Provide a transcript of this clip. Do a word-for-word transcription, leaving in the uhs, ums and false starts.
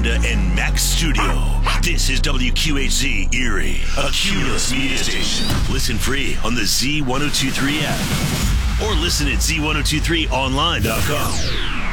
Miranda and Max Studio. This is W Q H Z Erie, a Cumulus media station. Listen free on the Z ten twenty-three app or listen at Z ten twenty-three online dot com.